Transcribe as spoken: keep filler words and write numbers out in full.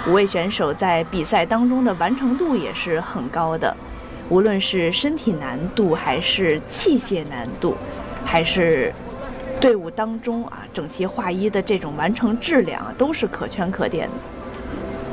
五位选手在比赛当中的完成度也是很高的，无论是身体难度，还是器械难度，还是队伍当中啊整齐划一的这种完成质量啊，都是可圈可点的。